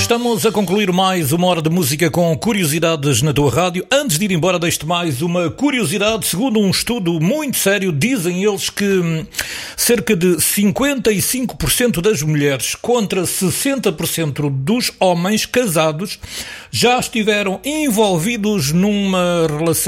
Estamos a concluir mais uma hora de música com curiosidades na tua rádio. Antes de ir embora, deixo-te mais uma curiosidade. Segundo um estudo muito sério, dizem eles que cerca de 55% das mulheres contra 60% dos homens casados já estiveram envolvidos numa relação